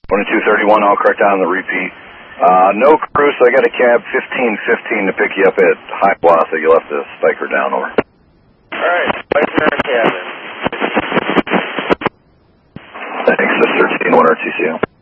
2231, all correct on the repeat. No crew, so I got a cab 1515 to pick you up at Hiawatha. You left the spiker down, over. Alright, spiker and cabin. Thanks, this is 13 1 RTCO.